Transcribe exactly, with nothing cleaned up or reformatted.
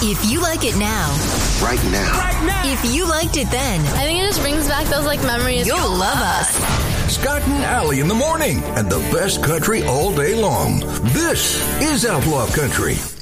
If you like it now, Right now. Right now. if you liked it then, I think it just brings back those like memories. you'll love us. Scott and Allie in the morning, and the best country all day long. This is Outlaw Country.